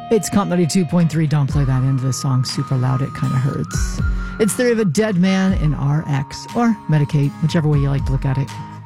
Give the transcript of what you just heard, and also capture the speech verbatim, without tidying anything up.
It's Comp ninety-two point three. Don't play that into the song super loud. It kind of hurts. It's Theory of a Dead Man in R X, or Medicaid, whichever way you like to look at it.